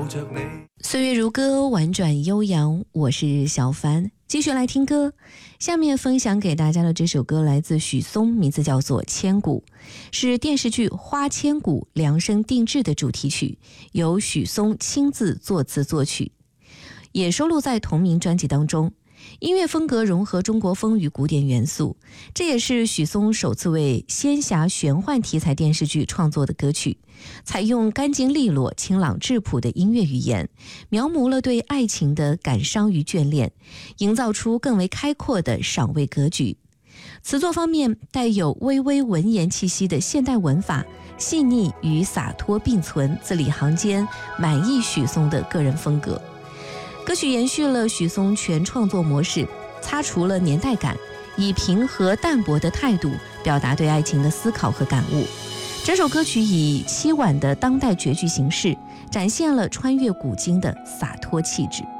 岁月如歌，婉转悠扬，我是小凡，继续来听歌。下面分享给大家的这首歌来自许嵩，名字叫做《千古》，是电视剧《花千骨》量身定制的主题曲，由许嵩亲自作词作曲，也收录在同名专辑当中。音乐风格融合中国风与古典元素，这也是许嵩首次为仙侠玄幻题材电视剧创作的歌曲，采用干净利落、清朗质朴的音乐语言，描摹了对爱情的感伤与眷恋，营造出更为开阔的赏味格局。词作方面带有微微文言气息的现代文法，细腻与洒脱并存，字里行间满意许嵩的个人风格。歌曲延续了许嵩全创作模式，擦除了年代感，以平和淡泊的态度表达对爱情的思考和感悟。整首歌曲以凄婉的当代绝句形式，展现了穿越古今的洒脱气质。